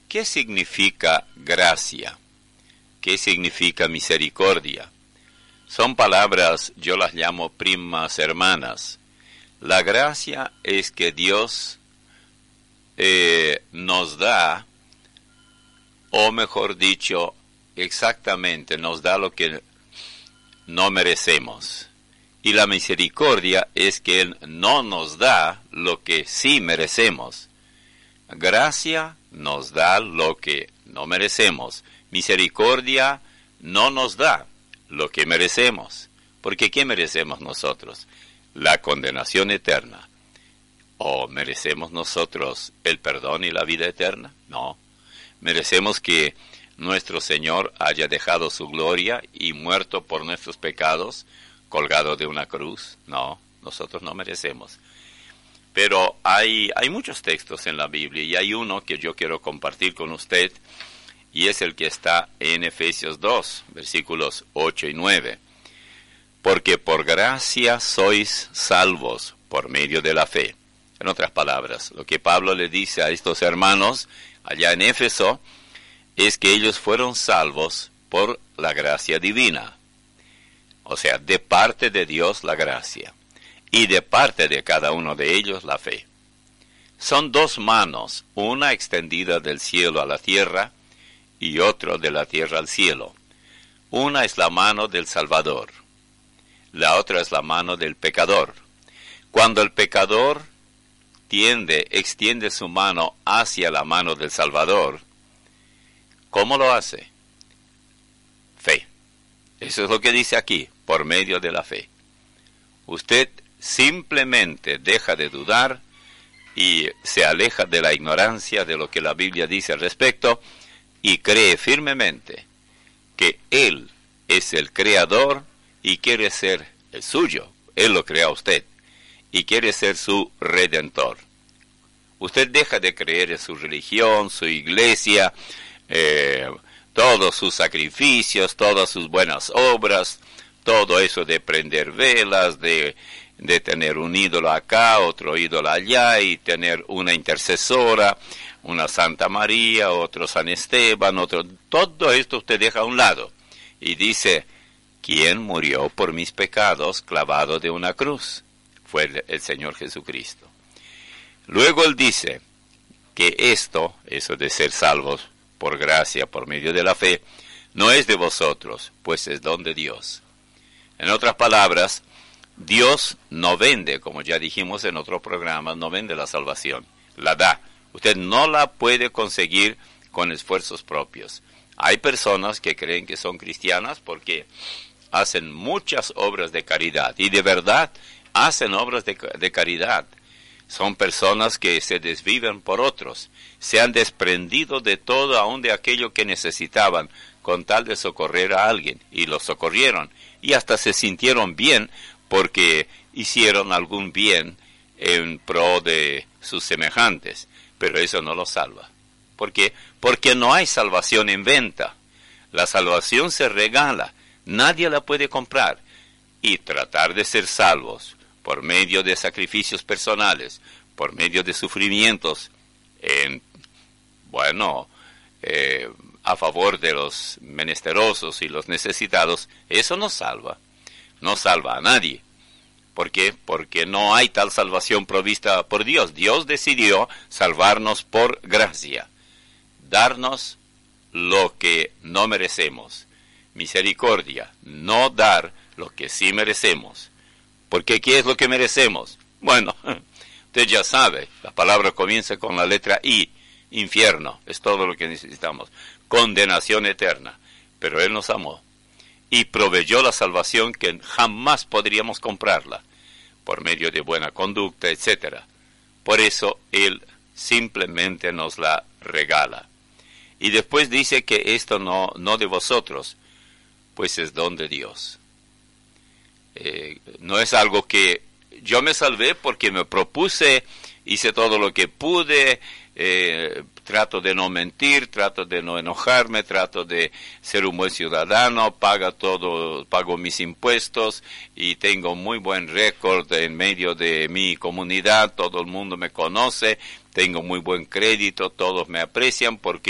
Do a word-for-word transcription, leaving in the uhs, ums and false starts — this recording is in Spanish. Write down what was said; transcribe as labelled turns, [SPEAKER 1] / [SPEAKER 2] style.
[SPEAKER 1] ¿Qué significa gracia? ¿Qué significa misericordia? Son palabras, yo las llamo primas hermanas. La gracia es que Dios eh, nos da, o mejor dicho, exactamente nos da lo que no merecemos. Y la misericordia es que Él no nos da lo que sí merecemos. Gracia nos da lo que no merecemos. Misericordia no nos da lo que merecemos. Porque ¿qué merecemos nosotros? La condenación eterna. ¿O merecemos nosotros el perdón y la vida eterna? No. Merecemos que nuestro Señor haya dejado su gloria y muerto por nuestros pecados, colgado de una cruz. No, nosotros no merecemos. Pero hay, hay muchos textos en la Biblia y hay uno que yo quiero compartir con usted y es el que está en Efesios dos, versículos ocho y nueve. Porque por gracia sois salvos por medio de la fe. En otras palabras, lo que Pablo le dice a estos hermanos allá en Éfeso es que ellos fueron salvos por la gracia divina. O sea, de parte de Dios la gracia. Y de parte de cada uno de ellos la fe. Son dos manos, una extendida del cielo a la tierra y otra de la tierra al cielo. Una es la mano del Salvador, la otra es la mano del pecador. Cuando el pecador tiende, extiende su mano hacia la mano del Salvador, ¿cómo lo hace? Fe. Eso es lo que dice aquí, por medio de la fe. Usted simplemente deja de dudar y se aleja de la ignorancia de lo que la Biblia dice al respecto y cree firmemente que Él es el creador y quiere ser el suyo. Él lo crea a usted y quiere ser su redentor. Usted deja de creer en su religión, su iglesia, eh, todos sus sacrificios, todas sus buenas obras, todo eso de prender velas, de de tener un ídolo acá, otro ídolo allá, y tener una intercesora, una Santa María, otro San Esteban, otro... Todo esto usted deja a un lado. Y dice, ¿quién murió por mis pecados clavado de una cruz? Fue el, el Señor Jesucristo. Luego él dice que esto, eso de ser salvos por gracia, por medio de la fe, no es de vosotros, pues es don de Dios. En otras palabras, Dios no vende, como ya dijimos en otro programa, no vende la salvación, la da. Usted no la puede conseguir con esfuerzos propios. Hay personas que creen que son cristianas porque hacen muchas obras de caridad, y de verdad hacen obras de, de caridad. Son personas que se desviven por otros, se han desprendido de todo, aun de aquello que necesitaban, con tal de socorrer a alguien, y los socorrieron, y hasta se sintieron bien, porque hicieron algún bien en pro de sus semejantes, pero eso no los salva. ¿Por qué? Porque no hay salvación en venta. La salvación se regala, nadie la puede comprar. Y tratar de ser salvos por medio de sacrificios personales, por medio de sufrimientos, en, bueno, eh, a favor de los menesterosos y los necesitados, eso no salva. No salva a nadie. ¿Por qué? Porque no hay tal salvación provista por Dios. Dios decidió salvarnos por gracia, darnos lo que no merecemos. Misericordia, no dar lo que sí merecemos. Porque ¿qué es lo que merecemos? Bueno, usted ya sabe, la palabra comienza con la letra I, infierno, es todo lo que necesitamos. Condenación eterna, pero Él nos amó y proveyó la salvación que jamás podríamos comprarla, por medio de buena conducta, etcétera. Por eso Él simplemente nos la regala. Y después dice que esto no, no de vosotros, pues es don de Dios. Eh, no es algo que yo me salvé porque me propuse, hice todo lo que pude, eh, trato de no mentir, trato de no enojarme, trato de ser un buen ciudadano, pago todo, pago mis impuestos y tengo muy buen récord en medio de mi comunidad, todo el mundo me conoce, tengo muy buen crédito, todos me aprecian porque